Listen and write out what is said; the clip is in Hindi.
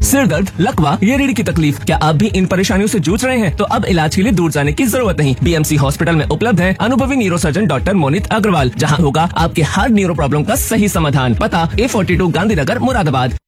सिर दर्द, लकवा या रीढ़ की तकलीफ, क्या आप भी इन परेशानियों से जूझ रहे हैं? तो अब इलाज के लिए दूर जाने की जरूरत नहीं। बीएमसी हॉस्पिटल में उपलब्ध है अनुभवी न्यूरोसर्जन डॉक्टर मोनित अग्रवाल, जहां होगा आपके हर न्यूरो प्रॉब्लम का सही समाधान। पता A42 गांधीनगर, मुरादाबाद।